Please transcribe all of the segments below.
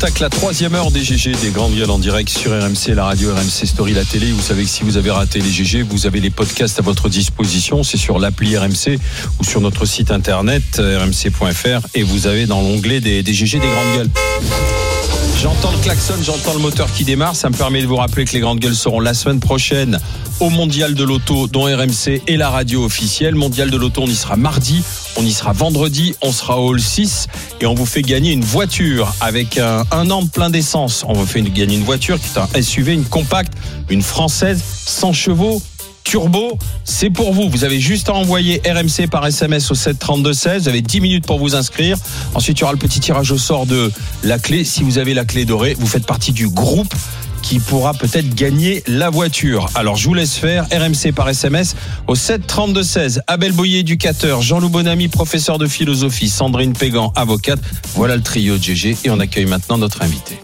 attaque la 3e heure des GG, des grandes gueules en direct sur RMC, la radio, RMC Story, la télé. Vous savez que si vous avez raté les GG, vous avez les podcasts à votre disposition. C'est sur l'appli RMC ou sur notre site internet rmc.fr et vous avez dans l'onglet des GG, des grandes gueules. J'entends le klaxon, j'entends le moteur qui démarre. Ça me permet de vous rappeler que les grandes gueules seront la semaine prochaine au Mondial de l'Auto, dont RMC et la radio officielle. Mondial de l'Auto, on y sera mardi, on y sera vendredi, on sera au Hall 6 et on vous fait gagner une voiture avec un an de plein d'essence. On vous fait gagner une voiture qui est un SUV, une compacte, une française, 100 chevaux. Turbo, c'est pour vous. Vous avez juste à envoyer RMC par SMS au 732-16. Vous avez 10 minutes pour vous inscrire. Ensuite, il y aura le petit tirage au sort de la clé. Si vous avez la clé dorée, vous faites partie du groupe qui pourra peut-être gagner la voiture. Alors, je vous laisse faire. RMC par SMS au 732-16. Abel Boyer, éducateur. Jean-Loup Bonamy, professeur de philosophie. Sandrine Pégan, avocate. Voilà le trio de GG. Et on accueille maintenant notre invité.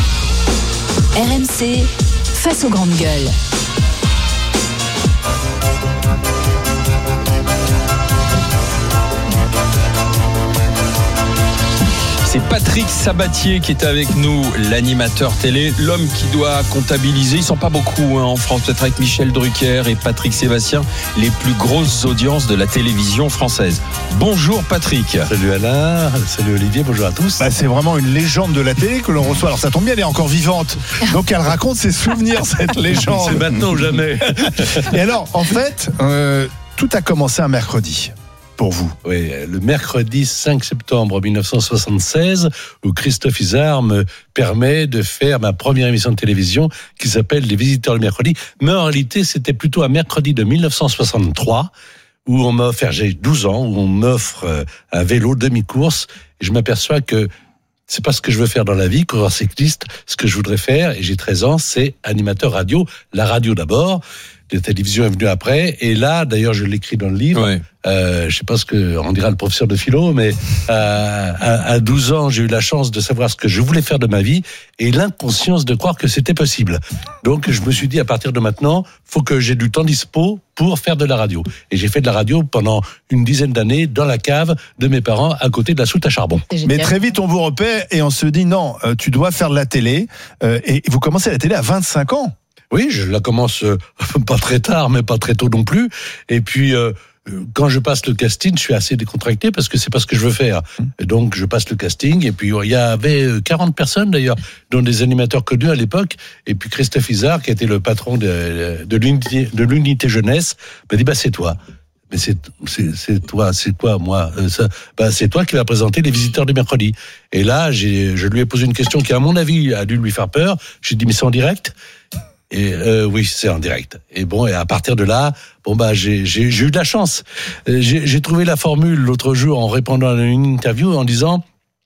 RMC, face aux grandes gueules. C'est Patrick Sabatier qui est avec nous, l'animateur télé, l'homme qui doit comptabiliser. Ils ne sont pas beaucoup en France, peut-être avec Michel Drucker et Patrick Sébastien, les plus grosses audiences de la télévision française. Bonjour Patrick. Salut Alain, salut Olivier, bonjour à tous. C'est vraiment une légende de la télé que l'on reçoit. Alors ça tombe bien, elle est encore vivante. Donc elle raconte ses souvenirs, cette légende. C'est maintenant ou jamais. Et alors, en fait, tout a commencé un mercredi. Pour vous. Oui, le mercredi 5 septembre 1976, où Christophe Izard me permet de faire ma première émission de télévision qui s'appelle Les Visiteurs le mercredi. Mais en réalité, c'était plutôt un mercredi de 1963 où on m'a offert, j'ai 12 ans, où on m'offre un vélo demi-course et je m'aperçois que c'est pas ce que je veux faire dans la vie, coureur cycliste. Ce que je voudrais faire, et j'ai 13 ans, c'est animateur radio. La radio d'abord. La télévision est venue après. Et là, d'ailleurs, je l'écris dans le livre. Ouais. Je sais pas ce que on dira le professeur de philo, mais à 12 ans, j'ai eu la chance de savoir ce que je voulais faire de ma vie et l'inconscience de croire que c'était possible. Donc, je me suis dit, à partir de maintenant, faut que j'ai du temps dispo pour faire de la radio. Et j'ai fait de la radio pendant une dizaine d'années dans la cave de mes parents, à côté de la soute à charbon. Mais très vite, on vous repère et on se dit, non, tu dois faire de la télé. Et vous commencez la télé à 25 ans. Oui, je la commence pas très tard, mais pas très tôt non plus. Et puis, quand je passe le casting, je suis assez décontracté parce que c'est pas ce que je veux faire. Et donc, je passe le casting. Et puis, il y avait 40 personnes d'ailleurs, dont des animateurs connus à l'époque. Et puis, Christophe Izard, qui était le patron de l'unité jeunesse, m'a dit, c'est toi. Mais c'est toi, c'est quoi, moi c'est toi qui vas présenter les visiteurs du mercredi. Et là, je lui ai posé une question qui, à mon avis, a dû lui faire peur. J'ai dit, mais c'est en direct ? Et oui, c'est en direct. Et bon, et à partir de là, j'ai eu de la chance. J'ai trouvé la formule l'autre jour en répondant à une interview en disant,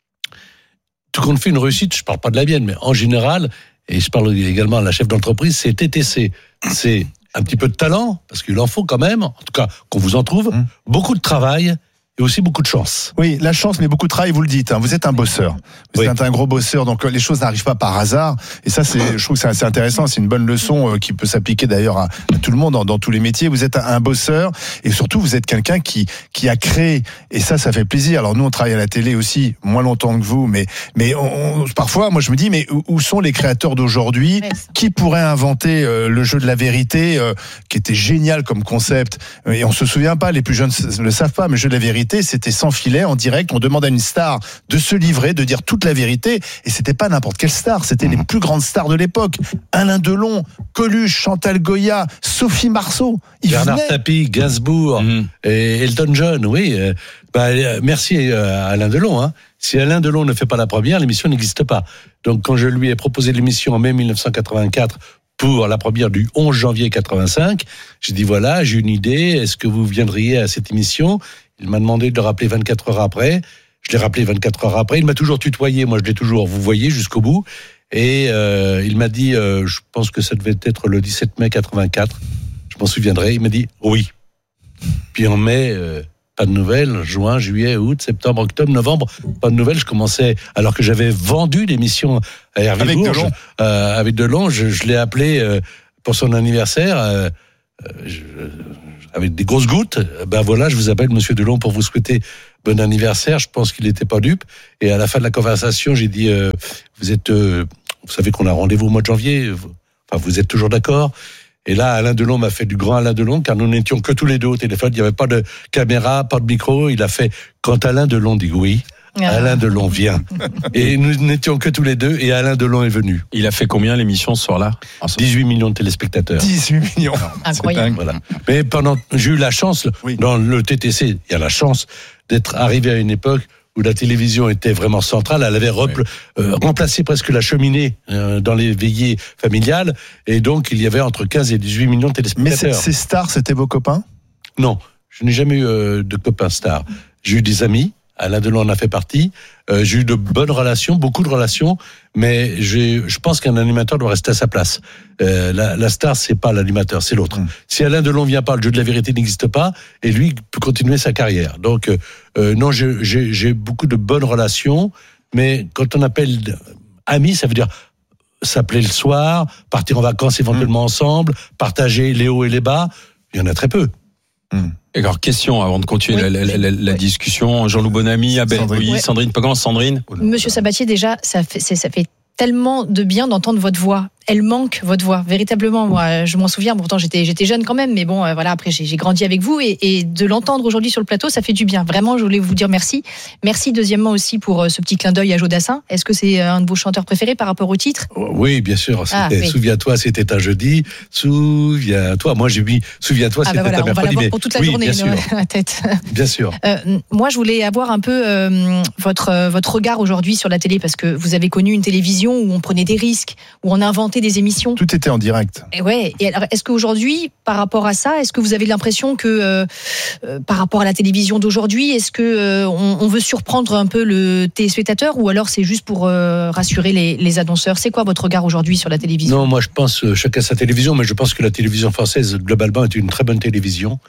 tout compte fait une réussite, je parle pas de la mienne, mais en général, et je parle également à la chef d'entreprise, c'est TTC. C'est un petit peu de talent, parce qu'il en faut quand même, en tout cas qu'on vous en trouve, beaucoup de travail. Et aussi beaucoup de chance. Oui, la chance, mais beaucoup de travail, vous le dites. Vous êtes un bosseur. Vous êtes un gros bosseur, donc les choses n'arrivent pas par hasard. Et ça, je trouve que c'est assez intéressant. C'est une bonne leçon qui peut s'appliquer d'ailleurs à tout le monde dans tous les métiers. Vous êtes un bosseur et surtout, vous êtes quelqu'un qui a créé. Et ça fait plaisir. Alors nous, on travaille à la télé aussi, moins longtemps que vous, mais parfois, moi, je me dis, mais où sont les créateurs d'aujourd'hui qui pourraient inventer le jeu de la vérité, qui était génial comme concept. Et on se souvient pas, les plus jeunes ne le savent pas, mais le jeu de la vérité, c'était sans filet, en direct. On demande à une star de se livrer, de dire toute la vérité. Et c'était pas n'importe quelle star, c'était les plus grandes stars de l'époque. Alain Delon, Coluche, Chantal Goya, Sophie Marceau. Bernard Tapie, Gainsbourg, et Elton John, oui. Merci à Alain Delon. Si Alain Delon ne fait pas la première, l'émission n'existe pas. Donc quand je lui ai proposé l'émission en mai 1984, pour la première du 11 janvier 85, j'ai dit voilà, j'ai une idée, est-ce que vous viendriez à cette émission ? Il m'a demandé de le rappeler 24 heures après. Je l'ai rappelé 24 heures après. Il m'a toujours tutoyé. Moi, je l'ai toujours vous voyez jusqu'au bout. Et il m'a dit, je pense que ça devait être le 17 mai 84. Je m'en souviendrai. Il m'a dit oui. Puis en mai, pas de nouvelles. Juin, juillet, août, septembre, octobre, novembre, pas de nouvelles. Je commençais, alors que j'avais vendu l'émission à Hervé Bourges. Avec Delon, je l'ai appelé pour son anniversaire. Avec des grosses gouttes, voilà, je vous appelle Monsieur Delon pour vous souhaiter bon anniversaire. Je pense qu'il n'était pas dupe. Et à la fin de la conversation, j'ai dit, vous savez qu'on a rendez-vous au mois de janvier. Enfin, vous êtes toujours d'accord? Et là, Alain Delon m'a fait du grand Alain Delon, car nous n'étions que tous les deux au téléphone. Il n'y avait pas de caméra, pas de micro. Il a fait, quand Alain Delon dit oui, Alain Delon vient. Et nous n'étions que tous les deux, et Alain Delon est venu. Il a fait combien l'émission ce soir-là? 18 millions de téléspectateurs. 18 millions. Incroyable. Voilà. Mais j'ai eu la chance, dans le TTC, il y a la chance d'être arrivé à une époque où la télévision était vraiment centrale. Elle avait remplacé presque la cheminée dans les veillées familiales. Et donc, il y avait entre 15 et 18 millions de téléspectateurs. Mais ces stars, c'était vos copains? Non, je n'ai jamais eu de copains stars. J'ai eu des amis. Alain Delon en a fait partie. J'ai eu de bonnes relations, beaucoup de relations, mais je pense qu'un animateur doit rester à sa place. La star, c'est pas l'animateur, c'est l'autre. Si Alain Delon vient pas, le jeu de la vérité n'existe pas, et lui peut continuer sa carrière. Donc, non, j'ai beaucoup de bonnes relations, mais quand on appelle amis, ça veut dire s'appeler le soir, partir en vacances éventuellement ensemble, partager les hauts et les bas. Il y en a très peu. Alors, question avant de continuer la discussion. Jean-Loup Bonamy, Abel Bouilly, Sandrine Pagan. Sandrine. Monsieur Sabatier, déjà, ça fait tellement de bien d'entendre votre voix. Elle manque, votre voix, véritablement. Moi, je m'en souviens, pourtant j'étais jeune quand même, mais bon, voilà, après j'ai grandi avec vous et de l'entendre aujourd'hui sur le plateau, ça fait du bien. Vraiment, je voulais vous dire merci. Merci deuxièmement aussi pour ce petit clin d'œil à Joe Dassin. Est-ce que c'est un de vos chanteurs préférés par rapport au titre? Oui, bien sûr. Oui. Souviens-toi, c'était un jeudi. Souviens-toi. Moi, j'ai mis Souviens-toi, c'était un mercredi. On va l'avoir pour toute la journée, la tête. Bien sûr. Moi, je voulais avoir un peu votre regard aujourd'hui sur la télé, parce que vous avez connu une télévision où on prenait des risques, où on inventait des émissions. Tout était en direct. Et alors, est-ce qu'aujourd'hui, par rapport à ça, est-ce que vous avez l'impression que par rapport à la télévision d'aujourd'hui, est-ce que on veut surprendre un peu le téléspectateur, ou alors c'est juste pour rassurer les annonceurs? C'est quoi votre regard aujourd'hui sur la télévision? Non, moi je pense chacun sa télévision, mais je pense que la télévision française globalement est une très bonne télévision.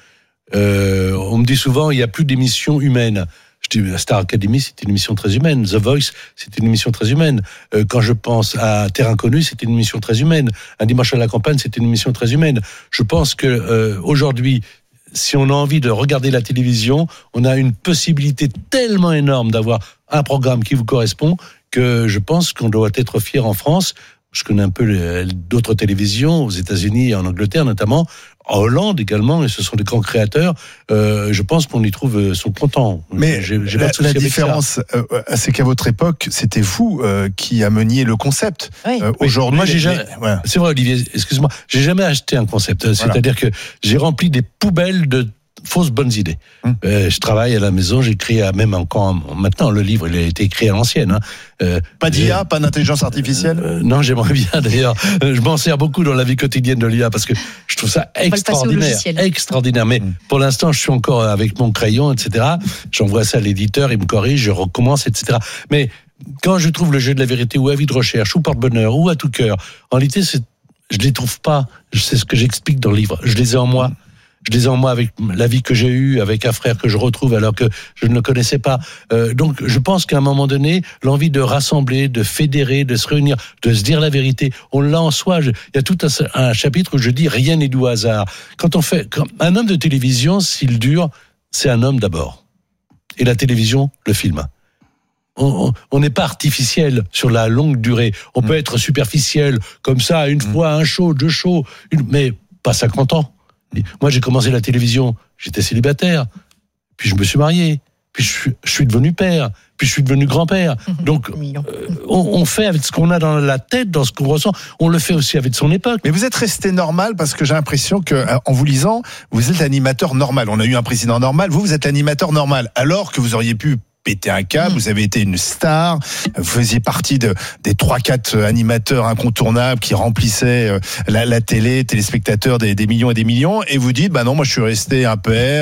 On me dit souvent il n'y a plus d'émissions humaines. Je dis, Star Academy, c'était une émission très humaine. The Voice, c'était une émission très humaine. Quand je pense à Terre Inconnue, c'était une émission très humaine. Un dimanche à la campagne, c'était une émission très humaine. Je pense que aujourd'hui, si on a envie de regarder la télévision, on a une possibilité tellement énorme d'avoir un programme qui vous correspond que je pense qu'on doit être fier en France. Je connais un peu d'autres télévisions, aux États-Unis et en Angleterre notamment, en Hollande également, et ce sont des grands créateurs. Je pense qu'on y trouve son content. Mais la différence, c'est qu'à votre époque, c'était vous qui ameniez le concept. Oui. Aujourd'hui, moi, c'est vrai, Olivier, excuse-moi, j'ai jamais acheté un concept. C'est-à-dire que j'ai rempli des poubelles de fausses bonnes idées. Je travaille à la maison, j'écris même encore maintenant. Le livre, il a été écrit à l'ancienne. Pas d'IA, pas d'intelligence artificielle. Non, j'aimerais bien d'ailleurs. Je m'en sers beaucoup dans la vie quotidienne de l'IA parce que je trouve ça extraordinaire. Mais pour l'instant, je suis encore avec mon crayon, etc. J'envoie ça à l'éditeur, il me corrige, je recommence, etc. Mais quand je trouve le jeu de la vérité ou Avis de recherche ou Porte-Bonheur ou À tout cœur, en réalité, je les trouve pas. C'est ce que j'explique dans le livre. Je les ai en moi. Je les ai en moi avec la vie que j'ai eue, avec un frère que je retrouve alors que je ne le connaissais pas. Donc je pense qu'à un moment donné, l'envie de rassembler, de fédérer, de se réunir, de se dire la vérité, on l'a en soi. Il y a tout un chapitre où je dis rien n'est du hasard. Quand un homme de télévision, s'il dure, c'est un homme d'abord. Et la télévision, le film. On n'est pas artificiel sur la longue durée. On peut être superficiel, comme ça, une fois, un show, deux shows, mais pas 50 ans. Moi, j'ai commencé la télévision, j'étais célibataire, puis je me suis marié, puis je suis devenu père, puis je suis devenu grand-père. Donc, on fait avec ce qu'on a dans la tête, dans ce qu'on ressent. On le fait aussi avec son époque. Mais vous êtes resté normal parce que j'ai l'impression que, en vous lisant, vous êtes l'animateur normal. On a eu un président normal, vous êtes l'animateur normal, alors que vous auriez pu péter un câble, vous avez été une star, vous faisiez partie des 3-4 animateurs incontournables qui remplissaient la télé, téléspectateurs des millions et des millions, et vous dites, bah non, moi je suis resté un père,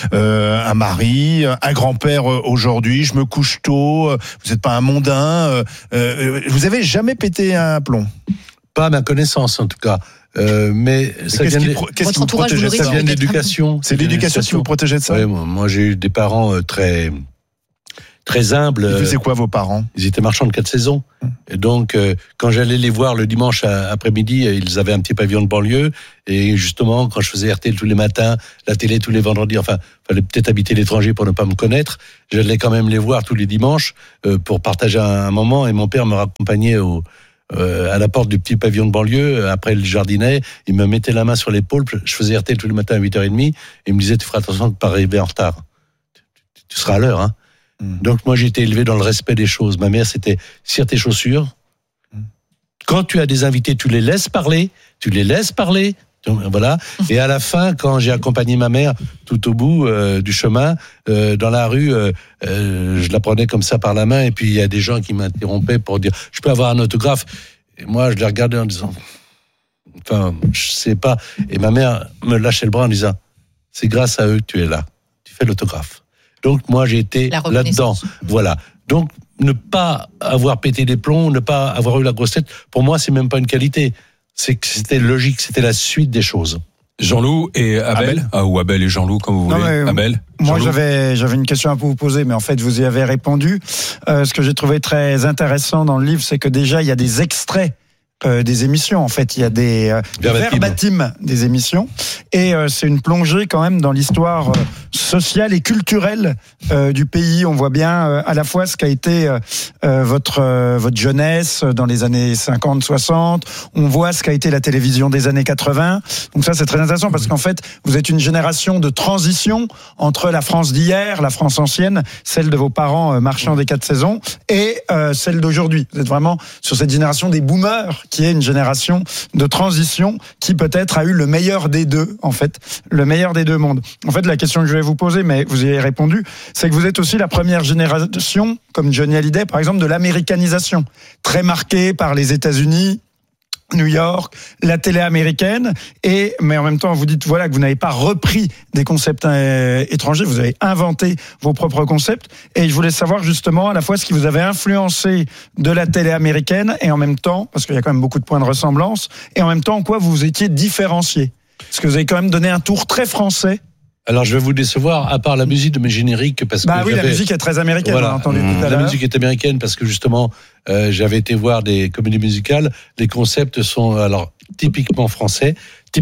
un mari, un grand-père aujourd'hui, je me couche tôt, vous n'êtes pas un mondain, vous avez jamais pété un plomb? Pas à ma connaissance en tout cas. Mais ça vient de l'éducation. C'est l'éducation qui vous protégeait de ça? Oui, moi j'ai eu des parents très humbles. Ils faisaient quoi, vos parents? Ils étaient marchands de 4 saisons. Et donc, quand j'allais les voir le dimanche après-midi, ils avaient un petit pavillon de banlieue. Et justement, quand je faisais RTL tous les matins, la télé tous les vendredis, enfin, fallait peut-être habiter l'étranger pour ne pas me connaître. J'allais quand même les voir tous les dimanches pour partager un moment. Et mon père me raccompagnait à la porte du petit pavillon de banlieue. Après le jardinet, il me mettait la main sur l'épaule. Je faisais RTL tous les matins à 8h30. Et il me disait, tu feras attention de ne pas arriver en retard. Tu seras à l'heure, hein. Donc moi j'ai été élevé dans le respect des choses. Ma mère c'était cire tes chaussures. Quand tu as des invités, tu les laisses parler. Donc, voilà. Et à la fin, quand j'ai accompagné ma mère tout au bout du chemin, dans la rue, je la prenais comme ça par la main. Et puis il y a des gens qui m'interrompaient pour dire je peux avoir un autographe. Et moi je les regardais en disant je sais pas. Et ma mère me lâchait le bras en disant c'est grâce à eux que tu es là. Tu fais l'autographe. Donc moi j'ai été là-dedans. Voilà. Donc ne pas avoir pété les plombs, ne pas avoir eu la grosse tête, pour moi c'est même pas une qualité. C'est que c'était logique, c'était la suite des choses. Jean-Loup et Abel. Ou Abel et Jean-Loup, comme vous voulez. Abel. Moi, Jean-Loup. j'avais une question à vous poser, mais en fait, vous y avez répondu. Ce que j'ai trouvé très intéressant dans le livre, c'est que déjà, il y a des extraits des émissions. En fait, il y a des verbatim des émissions. Et c'est une plongée quand même dans l'histoire sociale et culturelle du pays. On voit bien à la fois ce qu'a été votre jeunesse dans les années 50, 60. On voit ce qu'a été la télévision des années 80. Donc ça, c'est très intéressant parce qu'en fait, vous êtes une génération de transition entre la France d'hier, la France ancienne, celle de vos parents marchands des 4 saisons, et celle d'aujourd'hui. Vous êtes vraiment sur cette génération des boomers, qui est une génération de transition qui peut-être a eu le meilleur des deux, en fait, le meilleur des deux mondes. En fait, la question que je vais vous poser, mais vous y avez répondu, c'est que vous êtes aussi la première génération, comme Johnny Hallyday, par exemple, de l'américanisation, très marquée par les États-Unis, New York, la télé américaine, mais en même temps, vous dites que vous n'avez pas repris des concepts étrangers, vous avez inventé vos propres concepts. Et je voulais savoir justement à la fois ce qui vous avait influencé de la télé américaine et en même temps, parce qu'il y a quand même beaucoup de points de ressemblance, et en même temps en quoi vous vous étiez différencié. Parce que vous avez quand même donné un tour très français. Alors je vais vous décevoir, à part la musique de mes génériques, parce que la musique est très américaine, voilà, on a entendu tout à l'heure. La musique est américaine parce que justement, j'avais été voir des comédies musicales. Les concepts sont alors typiquement français,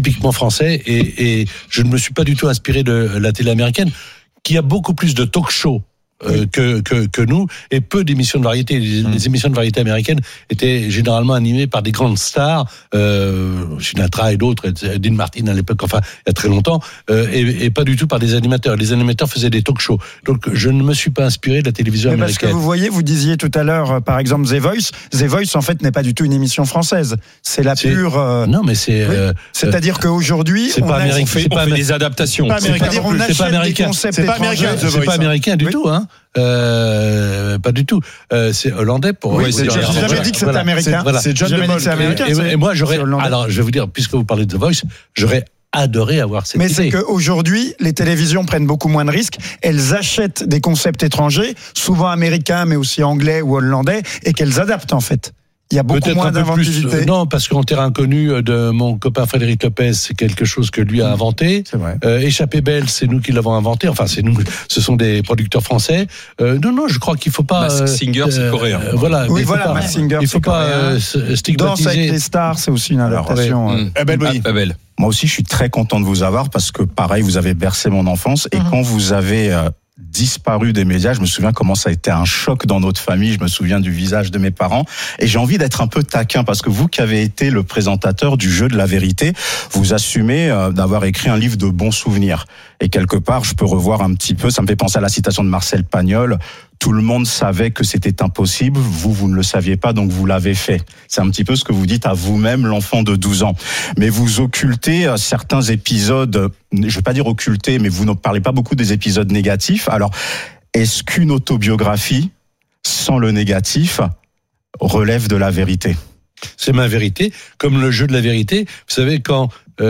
et je ne me suis pas du tout inspiré de la télé américaine, qui a beaucoup plus de talk-show que nous, et peu d'émissions de variété. Les émissions de variété américaines étaient généralement animées par des grandes stars, Sinatra et d'autres, Dean Martin à l'époque, enfin il y a très longtemps, et pas du tout par des animateurs. Les animateurs faisaient des talk-shows. Donc je ne me suis pas inspiré de la télévision américaine. Parce que vous voyez, vous disiez tout à l'heure, par exemple, The Voice. The Voice, en fait, n'est pas du tout une émission française. C'est la pure... Non, mais c'est... C'est-à-dire qu'aujourd'hui... C'est pas américain. On fait des adaptations. C'est pas américain. C'est pas américain. C'est pas américain du tout, hein. Pas du tout. C'est hollandais pour. Oui, j'ai jamais dit que c'était américain. C'est John DeMol. Et moi, alors, je vais vous dire, puisque vous parlez de The Voice, j'aurais adoré avoir cette idée. Mais c'est qu'aujourd'hui, les télévisions prennent beaucoup moins de risques. Elles achètent des concepts étrangers, souvent américains, mais aussi anglais ou hollandais, et qu'elles adaptent en fait. Il y a beaucoup peut-être moins un peu d'inventivité. Plus, non, parce qu'en terrain connu de mon copain Frédéric Lopez, c'est quelque chose que lui a inventé. C'est vrai. Échappée belle, c'est nous qui l'avons inventé. Enfin, c'est nous. Ce sont des producteurs français. Non, je crois qu'il faut pas. Mask Singer, c'est coréen. Voilà. Oui, voilà. Mask Singer, il faut pas stigmatiser. Danse avec les stars, c'est aussi une adaptation. Abel. Moi aussi, je suis très content de vous avoir parce que, pareil, vous avez bercé mon enfance. Et quand vous avez disparu des médias, je me souviens comment ça a été un choc dans notre famille. Je me souviens du visage de mes parents. Et j'ai envie d'être un peu taquin parce que vous qui avez été le présentateur du jeu de la vérité, vous assumez d'avoir écrit un livre de bons souvenirs. Et quelque part, je peux revoir un petit peu, ça me fait penser à la citation de Marcel Pagnol. Tout le monde savait que c'était impossible, vous ne le saviez pas, donc vous l'avez fait. C'est un petit peu ce que vous dites à vous-même, l'enfant de 12 ans. Mais vous occultez certains épisodes, je ne vais pas dire occulter, mais vous ne parlez pas beaucoup des épisodes négatifs. Alors, est-ce qu'une autobiographie, sans le négatif, relève de la vérité ? C'est ma vérité, comme le jeu de la vérité. Vous savez, quand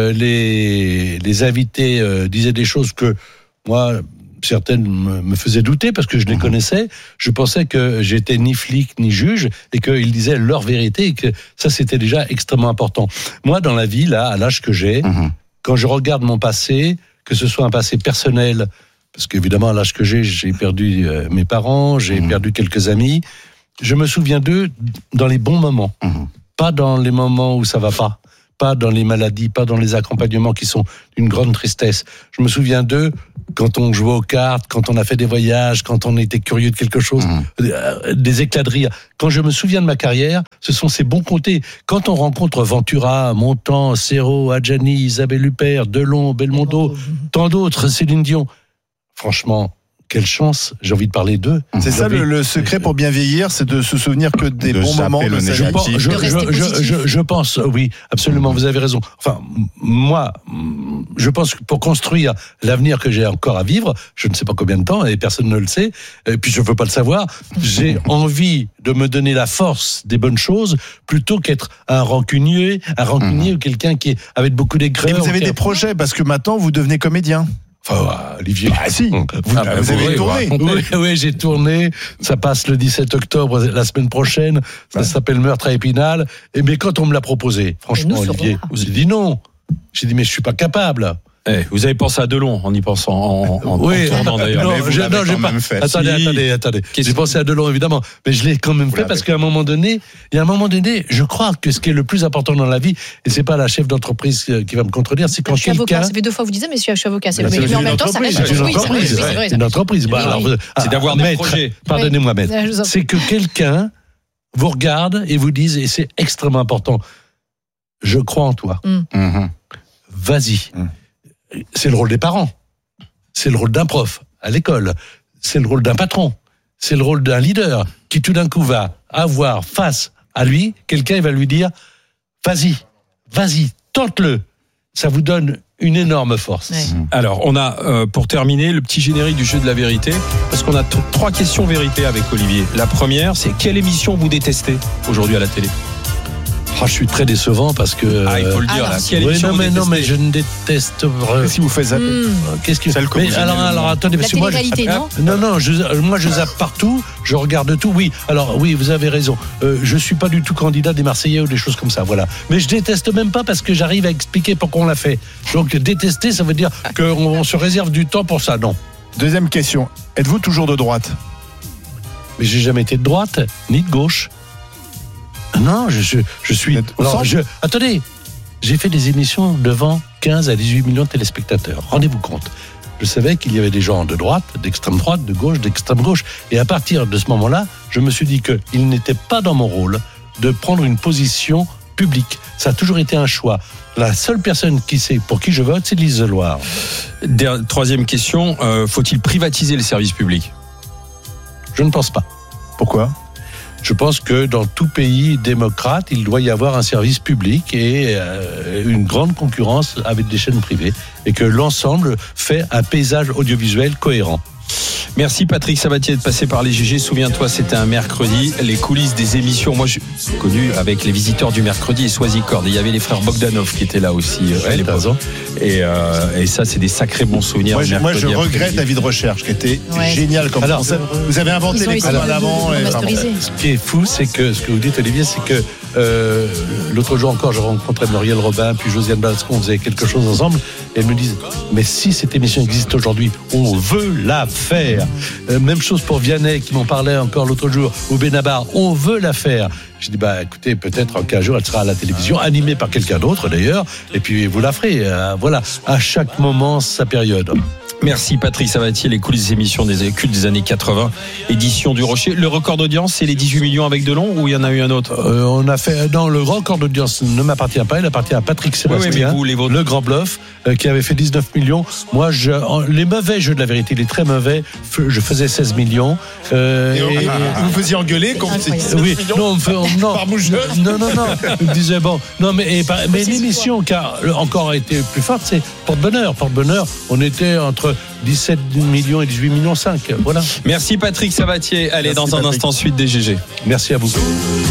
les invités disaient des choses que moi... Certaines me faisaient douter parce que je les connaissais. Je pensais que j'étais ni flic ni juge et qu'ils disaient leur vérité et que ça c'était déjà extrêmement important. Moi dans la vie, là, à l'âge que j'ai, quand je regarde mon passé, que ce soit un passé personnel parce qu'évidemment, à l'âge que j'ai perdu mes parents, j'ai perdu quelques amis. Je me souviens d'eux dans les bons moments, pas dans les moments où ça va pas dans les maladies, pas dans les accompagnements qui sont d'une grande tristesse. Je me souviens d'eux quand on jouait aux cartes, quand on a fait des voyages, quand on était curieux de quelque chose, des éclats de rire. Quand je me souviens de ma carrière, ce sont ces bons côtés. Quand on rencontre Ventura, Montand, Serrault, Adjani, Isabelle Huppert, Delon, Belmondo, tant d'autres, Céline Dion, franchement, quelle chance, j'ai envie de parler d'eux. C'est ça le secret pour bien vieillir, c'est de se souvenir que des bons moments de sa vie. Je pense, oui, absolument, vous avez raison. Enfin, moi, je pense que pour construire l'avenir que j'ai encore à vivre, je ne sais pas combien de temps, et personne ne le sait, et puis je ne veux pas le savoir, j'ai envie de me donner la force des bonnes choses, plutôt qu'être un rancunier ou quelqu'un qui est avec beaucoup d'aigreur. Et vous avez des projets, parce que maintenant, vous devenez comédien. Enfin, Olivier. Ah si, vous avez tourné. Oui, j'ai tourné. Ça passe le 17 octobre, la semaine prochaine. Ça s'appelle Meurtre à Épinal. Mais quand on me l'a proposé, franchement, Olivier, j'ai dit non. J'ai dit, mais je suis pas capable. Vous avez pensé à Delon en y pensant, en tournant d'ailleurs. Non, j'ai pas. Attendez. J'ai pensé à Delon évidemment, mais je l'ai quand même fait parce qu'à un moment donné, je crois que ce qui est le plus important dans la vie, et c'est pas la chef d'entreprise qui va me contredire, c'est quand quelqu'un. Avocat, ça fait 2 fois que vous disiez, mais je suis avocat. Mais en même temps, ça reste c'est une entreprise. C'est d'avoir des projets. Pardonnez-moi, maître. C'est que quelqu'un vous regarde et vous dise, et c'est extrêmement important, je crois en toi. Vas-y. C'est le rôle des parents, c'est le rôle d'un prof à l'école, c'est le rôle d'un patron, c'est le rôle d'un leader qui tout d'un coup va avoir face à lui, quelqu'un va lui dire « Vas-y, tente-le ». Ça vous donne une énorme force. Ouais. Alors, on a, pour terminer, le petit générique du jeu de la vérité, parce qu'on a 3 questions vérité avec Olivier. La première, c'est quelle émission vous détestez aujourd'hui à la télé ? Je suis très décevant parce que. Il faut le dire. Non, mais je ne déteste. Si vous faites zapper. Qu'est-ce que. Celle que mais alors attendez, parce que moi. Non, moi je zappe partout, je regarde tout. Oui, alors oui, vous avez raison. Je suis pas du tout candidat des Marseillais ou des choses comme ça, voilà. Mais je déteste même pas parce que j'arrive à expliquer pourquoi on l'a fait. Donc détester, ça veut dire qu'on se réserve du temps pour ça, non. Deuxième question. Êtes-vous toujours de droite ? Mais j'ai jamais été de droite ni de gauche. Non, je suis. Attendez, j'ai fait des émissions devant 15 à 18 millions de téléspectateurs. Rendez-vous compte. Je savais qu'il y avait des gens de droite, d'extrême droite, de gauche, d'extrême gauche. Et à partir de ce moment-là, je me suis dit qu'il n'était pas dans mon rôle de prendre une position publique. Ça a toujours été un choix. La seule personne qui sait pour qui je vote, c'est Lise Loire. Troisième question, faut-il privatiser les services publics ? Je ne pense pas. Pourquoi ? Je pense que dans tout pays démocrate, il doit y avoir un service public et une grande concurrence avec des chaînes privées et que l'ensemble fait un paysage audiovisuel cohérent. Merci Patrick Sabatier de passer par les GG. Souviens-toi, c'était un mercredi. Les coulisses des émissions, moi j'ai connu avec les visiteurs du mercredi et Soisy-Cord. Il y avait les frères Bogdanov qui étaient là aussi à l'époque. Et ça, c'est des sacrés bons souvenirs. Moi je regrette la vie de recherche qui était géniale comme concept. Vous avez inventé les communs d'avant. Ce qui est fou, c'est que ce que vous dites, Olivier, c'est que l'autre jour encore, je rencontrais Muriel Robin, puis Josiane Balasco, on faisait quelque chose ensemble, et elles me disent, mais si cette émission existe aujourd'hui, on veut la faire. Même chose pour Vianney, qui m'en parlait encore l'autre jour, ou Benabar, on veut la faire. Je dis, écoutez, peut-être qu'un jour, elle sera à la télévision, animée par quelqu'un d'autre d'ailleurs, et puis vous la ferez. Voilà, à chaque moment, sa période. Merci Patrick Sabatier, les coulisses des émissions des cultes des années 80, édition du Rocher. Le record d'audience, c'est les 18 millions avec Delon ou il y en a eu un autre ? On a fait, non, le record d'audience ne m'appartient pas, il appartient à Patrick Sébastien, le grand bluff, qui avait fait 19 millions. Moi, les mauvais jeux de la vérité, les très mauvais, je faisais 16 millions. Vous faisiez engueuler quand vous étiez 19 millions par Moucheux. Non. Je me disais, mais l'émission qui a encore été plus forte, c'est Porte-Bonheur. Porte-Bonheur, on était entre 17 millions et 18 millions 5. Voilà. Merci Patrick Sabatier. Allez, dans un instant, suite des GG. Merci à vous.